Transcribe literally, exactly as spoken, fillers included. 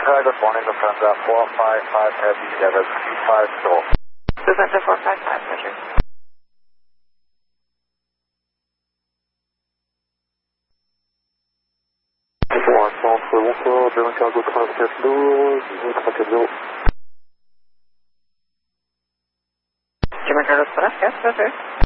Uh, good morning, Lufthansa four five five Heavy, level three five zero. Lufthansa four five five, Roger. Bonsoir, bonsoir, Berlin Cargo trente-quatre zéro, trente-quatre zéro. German Cargo Express, yes, Roger.